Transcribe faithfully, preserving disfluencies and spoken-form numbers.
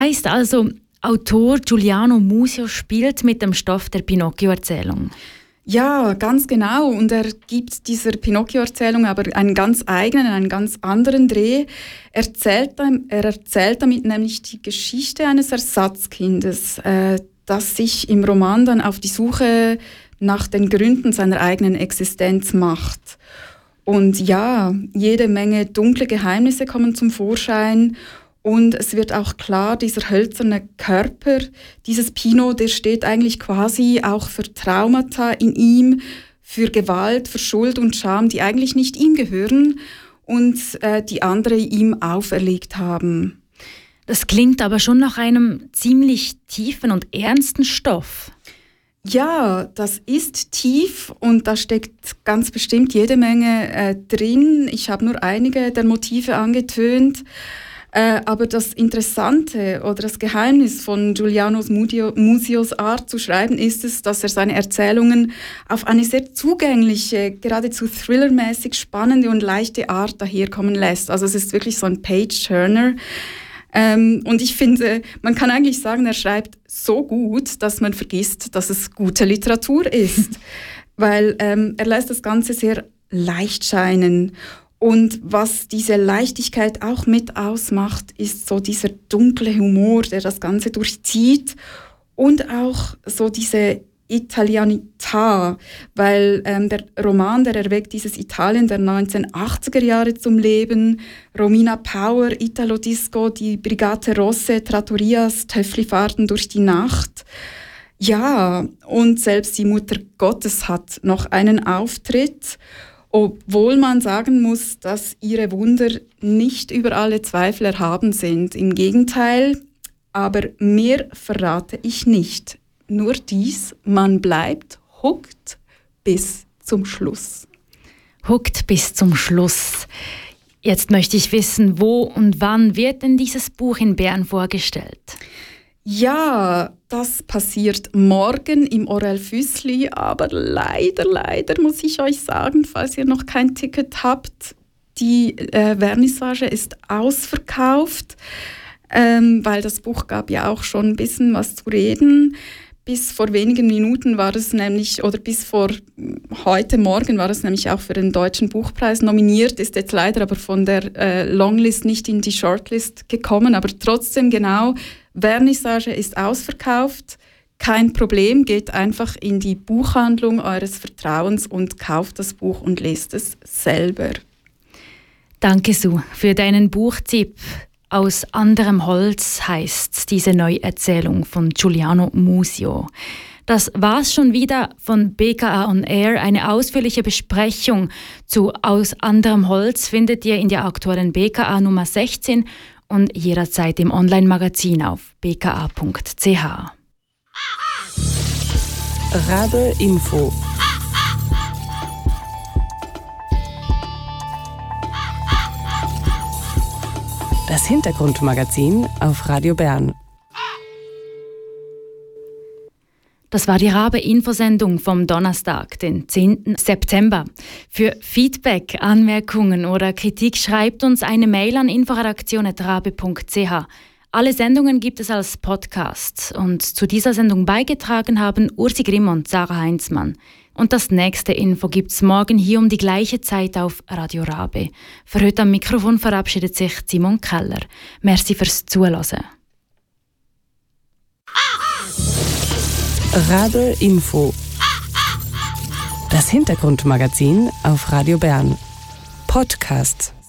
Heißt also, Autor Giuliano Musio spielt mit dem Stoff der Pinocchio-Erzählung. Ja, ganz genau. Und er gibt dieser Pinocchio-Erzählung aber einen ganz eigenen, einen ganz anderen Dreh. Er erzählt, er erzählt damit nämlich die Geschichte eines Ersatzkindes, äh, das sich im Roman dann auf die Suche nach den Gründen seiner eigenen Existenz macht. Und ja, jede Menge dunkle Geheimnisse kommen zum Vorschein. Und es wird auch klar, dieser hölzerne Körper, dieses Pino, der steht eigentlich quasi auch für Traumata in ihm, für Gewalt, für Schuld und Scham, die eigentlich nicht ihm gehören und äh, die andere ihm auferlegt haben. Das klingt aber schon nach einem ziemlich tiefen und ernsten Stoff. Ja, das ist tief und da steckt ganz bestimmt jede Menge äh, drin. Ich habe nur einige der Motive angetönt. Äh, aber das Interessante oder das Geheimnis von Giuliano Musios Art zu schreiben ist es, dass er seine Erzählungen auf eine sehr zugängliche, geradezu thrillermäßig spannende und leichte Art daherkommen lässt. Also es ist wirklich so ein Page-Turner. Ähm, und ich finde, man kann eigentlich sagen, er schreibt so gut, dass man vergisst, dass es gute Literatur ist. Weil ähm, er lässt das Ganze sehr leicht scheinen. Und was diese Leichtigkeit auch mit ausmacht, ist so dieser dunkle Humor, der das Ganze durchzieht und auch so diese Italianità, weil ähm, der Roman, der erweckt dieses Italien der neunzehnhundertachtziger Jahre zum Leben, Romina Power, Italo Disco, die Brigate Rosse, Trattorias, Töfflifahrten durch die Nacht. Ja, und selbst die Mutter Gottes hat noch einen Auftritt, obwohl man sagen muss, dass ihre Wunder nicht über alle Zweifel erhaben sind. Im Gegenteil, aber mehr verrate ich nicht. Nur dies, man bleibt hooked bis zum Schluss. Hooked bis zum Schluss. Jetzt möchte ich wissen, wo und wann wird denn dieses Buch in Bern vorgestellt? Ja, das passiert morgen im Orell Füssli, aber leider, leider muss ich euch sagen, falls ihr noch kein Ticket habt, die äh, Vernissage ist ausverkauft, ähm, weil das Buch gab ja auch schon ein bisschen was zu reden. Bis vor wenigen Minuten war es nämlich, oder bis vor heute Morgen war es nämlich auch für den Deutschen Buchpreis nominiert, ist jetzt leider aber von der äh, Longlist nicht in die Shortlist gekommen, aber trotzdem genau, Vernissage ist ausverkauft, kein Problem, geht einfach in die Buchhandlung eures Vertrauens und kauft das Buch und lest es selber. Danke, Sue, für deinen Buchtipp. Aus anderem Holz heißt diese Neuerzählung von Giuliano Musio. Das war's schon wieder von B K A On Air. Eine ausführliche Besprechung zu Aus anderem Holz findet ihr in der aktuellen B K A Nummer sechzehn und jederzeit im Online-Magazin auf b k a punkt c h. Rabe Info. Das Hintergrundmagazin auf Radio Bern. Das war die Rabe-Infosendung vom Donnerstag, den zehnten September. Für Feedback, Anmerkungen oder Kritik schreibt uns eine Mail an inforedaktion punkt rabe punkt c h. Alle Sendungen gibt es als Podcast. Und zu dieser Sendung beigetragen haben Ursi Grimm und Sarah Heinzmann. Und das nächste Info gibt's morgen hier um die gleiche Zeit auf Radio Rabe. Für heute am Mikrofon verabschiedet sich Simon Keller. Merci fürs Zuhören. Rabe Info. Das Hintergrundmagazin auf Radio Bern. Podcast.